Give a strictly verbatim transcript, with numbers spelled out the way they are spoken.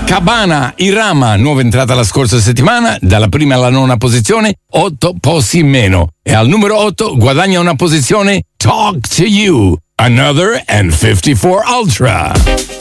Cabana Irama, nuova entrata la scorsa settimana, dalla prima alla nona posizione, otto posti in meno. E al numero otto guadagna una posizione Talk to You, Another and fifty-four Ultra.